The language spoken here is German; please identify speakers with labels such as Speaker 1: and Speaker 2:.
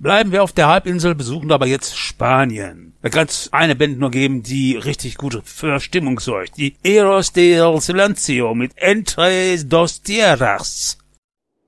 Speaker 1: Bleiben wir auf der Halbinsel, besuchen aber jetzt Spanien. Da kann es eine Band nur geben, die richtig gute Verstimmung sorgt. Die Eros del Silencio mit Entre dos Tierras.